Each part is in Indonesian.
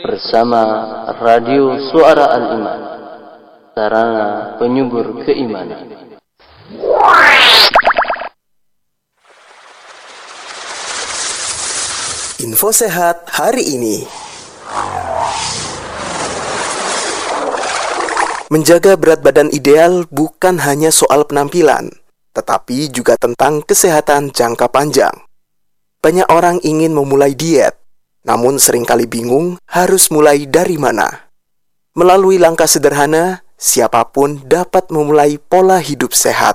bersama Radio Suara Al-Iman, sarana penyubur keimanan. Info sehat hari ini. Menjaga berat badan ideal bukan hanya soal penampilan, tetapi juga tentang kesehatan jangka panjang. Banyak orang ingin memulai diet, namun seringkali bingung harus mulai dari mana. Melalui langkah sederhana, siapapun dapat memulai pola hidup sehat.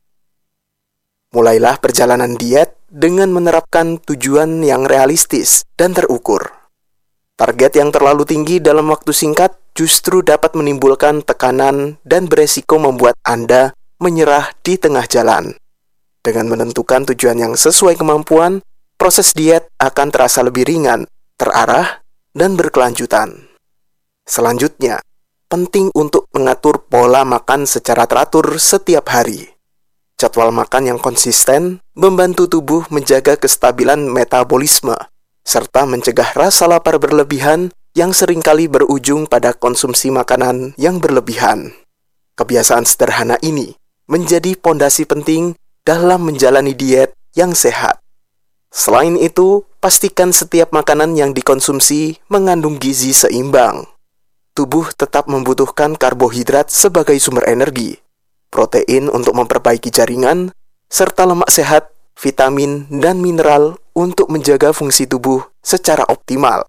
Mulailah perjalanan diet dengan menerapkan tujuan yang realistis dan terukur. Target yang terlalu tinggi dalam waktu singkat justru dapat menimbulkan tekanan dan beresiko membuat Anda menyerah di tengah jalan. Dengan menentukan tujuan yang sesuai kemampuan, proses diet akan terasa lebih ringan, terarah, dan berkelanjutan. Selanjutnya, penting untuk mengatur pola makan secara teratur setiap hari. Jadwal makan yang konsisten membantu tubuh menjaga kestabilan metabolisme, serta mencegah rasa lapar berlebihan yang seringkali berujung pada konsumsi makanan yang berlebihan. Kebiasaan sederhana ini menjadi pondasi penting dalam menjalani diet yang sehat. Selain itu, pastikan setiap makanan yang dikonsumsi mengandung gizi seimbang. Tubuh tetap membutuhkan karbohidrat sebagai sumber energi, protein untuk memperbaiki jaringan, serta lemak sehat, vitamin, dan mineral untuk menjaga fungsi tubuh secara optimal.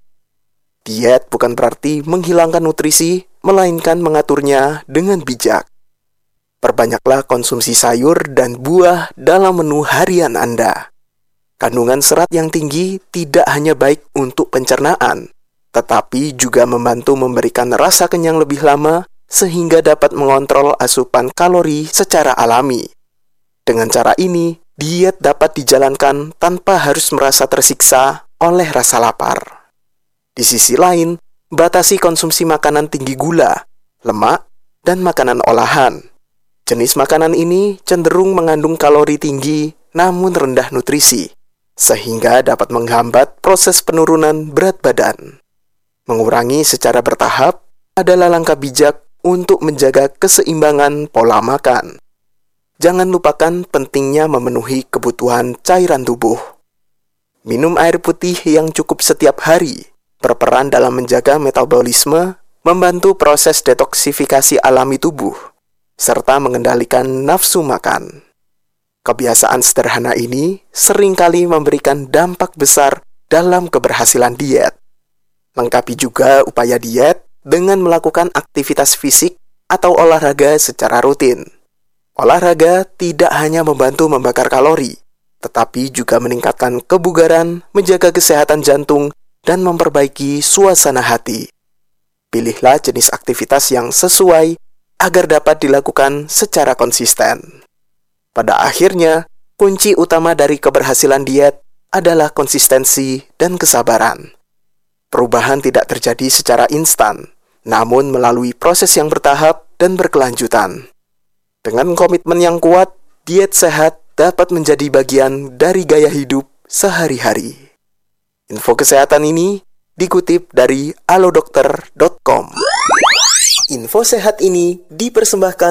Diet bukan berarti menghilangkan nutrisi, melainkan mengaturnya dengan bijak. Perbanyaklah konsumsi sayur dan buah dalam menu harian Anda. Kandungan serat yang tinggi tidak hanya baik untuk pencernaan, tetapi juga membantu memberikan rasa kenyang lebih lama sehingga dapat mengontrol asupan kalori secara alami. Dengan cara ini, diet dapat dijalankan tanpa harus merasa tersiksa oleh rasa lapar. Di sisi lain, batasi konsumsi makanan tinggi gula, lemak, dan makanan olahan. Jenis makanan ini cenderung mengandung kalori tinggi namun rendah nutrisi, sehingga dapat menghambat proses penurunan berat badan. Mengurangi secara bertahap adalah langkah bijak untuk menjaga keseimbangan pola makan. Jangan lupakan pentingnya memenuhi kebutuhan cairan tubuh. Minum air putih yang cukup setiap hari berperan dalam menjaga metabolisme, membantu proses detoksifikasi alami tubuh, serta mengendalikan nafsu makan. Kebiasaan sederhana ini seringkali memberikan dampak besar dalam keberhasilan diet. Lengkapi juga upaya diet dengan melakukan aktivitas fisik atau olahraga secara rutin. Olahraga tidak hanya membantu membakar kalori, tetapi juga meningkatkan kebugaran, menjaga kesehatan jantung, dan memperbaiki suasana hati. Pilihlah jenis aktivitas yang sesuai agar dapat dilakukan secara konsisten. Pada akhirnya, kunci utama dari keberhasilan diet adalah konsistensi dan kesabaran. Perubahan tidak terjadi secara instan, namun melalui proses yang bertahap dan berkelanjutan. Dengan komitmen yang kuat, diet sehat dapat menjadi bagian dari gaya hidup sehari-hari. Info kesehatan ini dikutip dari alodokter.com. Info sehat ini dipersembahkan